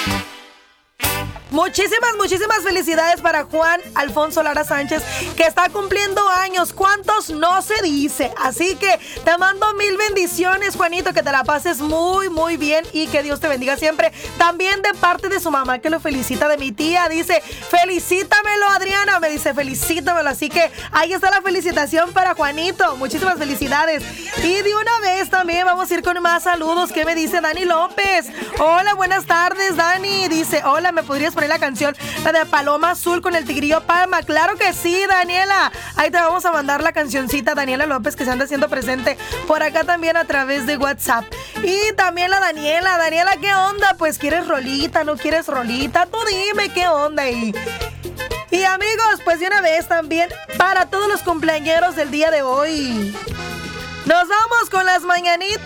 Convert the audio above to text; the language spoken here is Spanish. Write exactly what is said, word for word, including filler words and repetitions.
Muchísimas, muchísimas felicidades para Juan Alfonso Lara Sánchez, que está cumpliendo años. ¿Cuántos no se dice? Así que te mando mil bendiciones, Juanito, que te la pases muy, muy bien y que Dios te bendiga siempre. También de parte de su mamá, que lo felicita, de mi tía, dice, felicítamelo, Adriana, me dice, felicítamelo. Así que ahí está la felicitación para Juanito. Muchísimas felicidades. Y de una vez también vamos a ir con más saludos. ¿Qué me dice Dani López? Hola, buenas tardes, Dani. Dice, hola, ¿me podrías poner la canción, la de Paloma Azul con el Tigrillo Palma? Claro que sí, Daniela. Ahí te vamos a mandar la cancioncita, Daniela López, que se anda haciendo presente por acá también a través de WhatsApp. Y también la Daniela. Daniela, ¿qué onda? Pues, ¿quieres rolita? ¿No quieres rolita? Tú dime qué onda ahí. Y amigos, pues de una vez también para todos los cumpleañeros del día de hoy. Nos vamos con las mañanitas.